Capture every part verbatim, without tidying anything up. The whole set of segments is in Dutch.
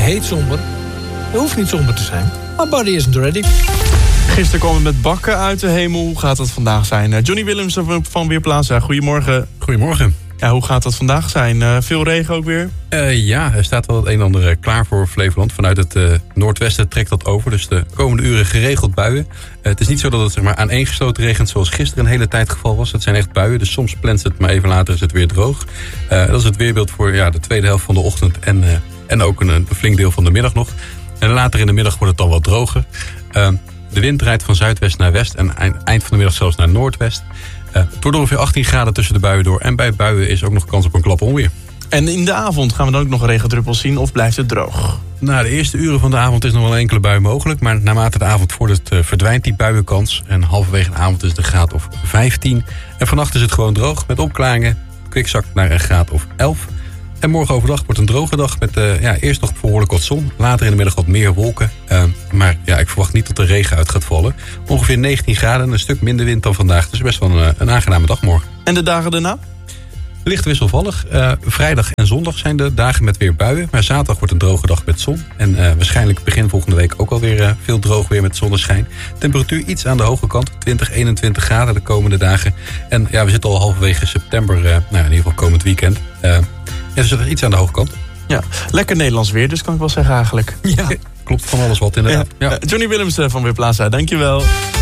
heet somber. Het hoeft niet somber te zijn. Maar Barry isn't ready. Gisteren kwam het met bakken uit de hemel. Hoe gaat dat vandaag zijn? Johnny Willems van Weerplaza, goedemorgen. Goedemorgen. Ja, hoe gaat dat vandaag zijn? Uh, veel regen ook weer? Uh, ja, er staat wel het een en ander klaar voor Flevoland. Vanuit het uh, noordwesten trekt dat over. Dus de komende uren geregeld buien. Uh, het is niet zo dat het zeg maar, aaneengesloten regent zoals gisteren een hele tijd het geval was. Het zijn echt buien, dus soms plant het, maar even later is het weer droog. Uh, dat is het weerbeeld voor ja, de tweede helft van de ochtend en, uh, en ook een, een flink deel van de middag nog. En later in de middag wordt het dan wat droger. Uh, de wind draait van zuidwest naar west en eind van de middag zelfs naar noordwest. Uh, het wordt ongeveer achttien graden tussen de buien door. En bij buien is ook nog kans op een klap onweer. En in de avond gaan we dan ook nog regendruppels zien of blijft het droog? Nou, de eerste uren van de avond is nog wel een enkele bui mogelijk. Maar naarmate de avond vordert uh, verdwijnt die buienkans. En halverwege de avond is het een graad of vijftien. En vannacht is het gewoon droog met opklaringen. Kwikzak naar een graad of elf. En morgen overdag wordt een droge dag met uh, ja, eerst nog behoorlijk wat zon. Later in de middag wat meer wolken. Uh, maar ja, ik verwacht niet dat er regen uit gaat vallen. Ongeveer negentien graden en een stuk minder wind dan vandaag. Dus best wel een, een aangename dag morgen. En de dagen daarna? Licht wisselvallig. Uh, vrijdag en zondag zijn de dagen met weer buien. Maar zaterdag wordt een droge dag met zon. En uh, waarschijnlijk begin volgende week ook alweer uh, veel droog weer met zonneschijn. Temperatuur iets aan de hoge kant. twintig, eenentwintig graden de komende dagen. En ja, we zitten al halverwege september. Uh, nou, in ieder geval komend weekend. Uh, Ja, dus er is iets aan de hoge kant. Ja, lekker Nederlands weer, dus kan ik wel zeggen eigenlijk. Ja, klopt van alles wat inderdaad. Ja. Ja. Johnny Willems van Weerplaza, dankjewel.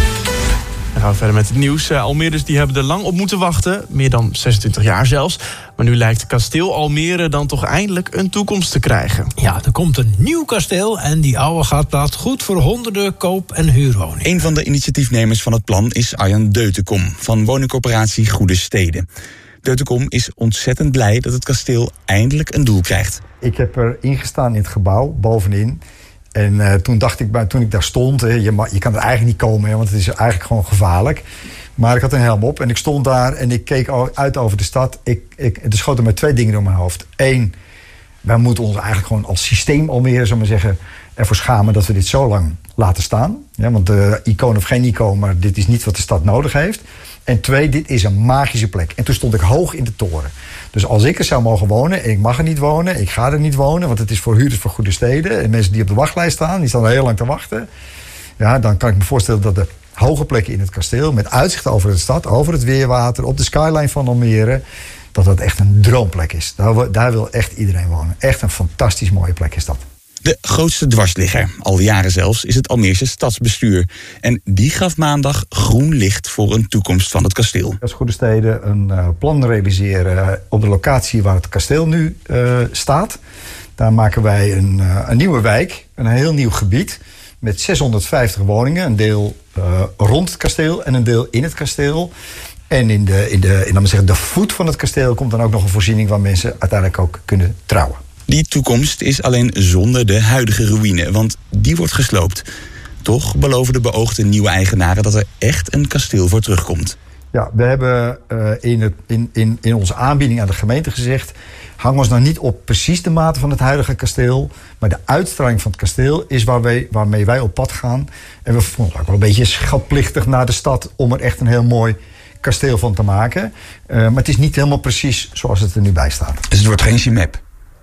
Dan gaan we verder met het nieuws. Uh, Almeerders die hebben er lang op moeten wachten. Meer dan zesentwintig jaar zelfs. Maar nu lijkt kasteel Almere dan toch eindelijk een toekomst te krijgen. Ja, er komt een nieuw kasteel en die oude gaat dat goed voor honderden koop- en huurwoningen. Een van de initiatiefnemers van het plan is Arjan Deutekom van woningcorporatie Goede Steden. Deutekom is ontzettend blij dat het kasteel eindelijk een doel krijgt. Ik heb er ingestaan in het gebouw, bovenin. En uh, toen dacht ik, toen ik daar stond, hè, je, je kan er eigenlijk niet komen, hè, want het is eigenlijk gewoon gevaarlijk. Maar ik had een helm op en ik stond daar en ik keek uit over de stad. Ik, ik, er schoten mij twee dingen door mijn hoofd. Eén, wij moeten ons eigenlijk gewoon als systeem Almere, zou maar zeggen, ervoor schamen dat we dit zo lang laten staan. Ja, want uh, icoon of geen icoon, maar dit is niet wat de stad nodig heeft. En twee, dit is een magische plek. En toen stond ik hoog in de toren. Dus als ik er zou mogen wonen, en ik mag er niet wonen, ik ga er niet wonen, want het is voor huurders voor Goede Steden. En mensen die op de wachtlijst staan, die staan er heel lang te wachten. Ja, dan kan ik me voorstellen dat de hoge plekken in het kasteel, met uitzicht over de stad, over het weerwater, op de skyline van Almere, dat dat echt een droomplek is. Daar, daar wil echt iedereen wonen. Echt een fantastisch mooie plek is dat. De grootste dwarsligger, al jaren zelfs, is het Almeerse stadsbestuur. En die gaf maandag groen licht voor een toekomst van het kasteel. Als Goede Steden een uh, plan realiseren op de locatie waar het kasteel nu uh, staat. Daar maken wij een, uh, een nieuwe wijk, een heel nieuw gebied met zeshonderdvijftig woningen. Een deel uh, rond het kasteel en een deel in het kasteel. En in de, in de, in, laat maar zeggen, de voet van het kasteel komt dan ook nog een voorziening waar mensen uiteindelijk ook kunnen trouwen. Die toekomst is alleen zonder de huidige ruïne, want die wordt gesloopt. Toch beloven de beoogde nieuwe eigenaren dat er echt een kasteel voor terugkomt. Ja, we hebben uh, in, het, in, in, in onze aanbieding aan de gemeente gezegd, hang ons nou niet op precies de mate van het huidige kasteel, maar de uitstraling van het kasteel is waar wij, waarmee wij op pad gaan. En we vonden ook wel een beetje schatplichtig naar de stad om er echt een heel mooi kasteel van te maken. Uh, maar het is niet helemaal precies zoals het er nu bij staat. Dus het wordt geen Chimep?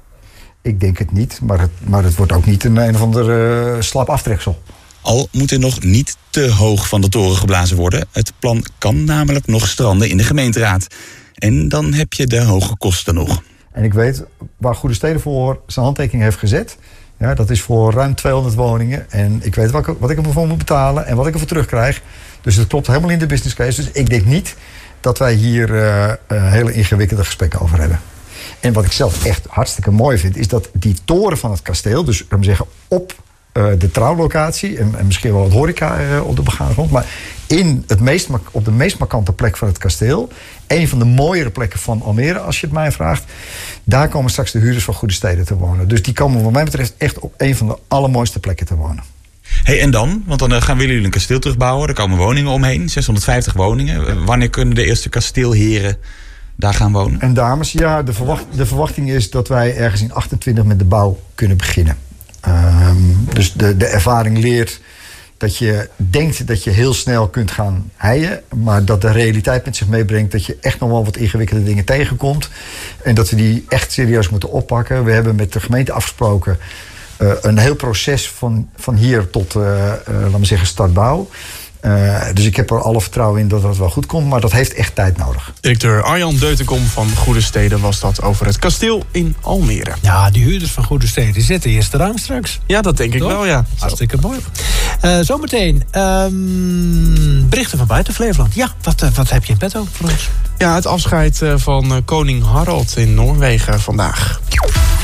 Ik denk het niet, maar het, maar het wordt ook niet een een of ander uh, slap aftreksel. Al moet er nog niet te hoog van de toren geblazen worden. Het plan kan namelijk nog stranden in de gemeenteraad. En dan heb je de hoge kosten nog. En ik weet waar Goede Steden voor zijn handtekening heeft gezet. Ja, dat is voor ruim tweehonderd woningen. En ik weet wat ik, wat ik ervoor moet betalen en wat ik ervoor terugkrijg. Dus het klopt helemaal in de business case. Dus ik denk niet dat wij hier uh, uh, hele ingewikkelde gesprekken over hebben. En wat ik zelf echt hartstikke mooi vind, is dat die toren van het kasteel, dus ik kan zeggen op uh, de trouwlocatie, en, en misschien wel wat horeca uh, op de begane grond, maar in het meest, op de meest markante plek van het kasteel, een van de mooiere plekken van Almere, als je het mij vraagt, daar komen straks de huurders van Goede Steden te wonen. Dus die komen wat mij betreft echt op een van de allermooiste plekken te wonen. Hey, en dan? Want dan gaan willen jullie een kasteel terugbouwen, er komen woningen omheen, zeshonderdvijftig woningen. Wanneer kunnen de eerste kasteelheren daar gaan wonen? En dames, ja, de, verwacht, de verwachting is dat wij ergens in achtentwintig met de bouw kunnen beginnen. Um, dus de, de ervaring leert dat je denkt dat je heel snel kunt gaan heien, maar dat de realiteit met zich meebrengt dat je echt nog wel wat ingewikkelde dingen tegenkomt. En dat we die echt serieus moeten oppakken. We hebben met de gemeente afgesproken uh, een heel proces van, van hier tot, uh, uh, laten we zeggen, startbouw. Uh, dus ik heb er alle vertrouwen in dat dat wel goed komt. Maar dat heeft echt tijd nodig. Directeur Arjan Deutenkom van Goede Steden was dat over het kasteel in Almere. Ja, die huurders van Goede Steden die zitten eerste rang straks. Ja, dat denk ik Toch? wel, ja. Hartstikke mooi. Uh, zometeen um, berichten van buiten Flevoland. Ja, wat, uh, wat heb je in petto voor ons? Ja, het afscheid van uh, koning Harald in Noorwegen vandaag.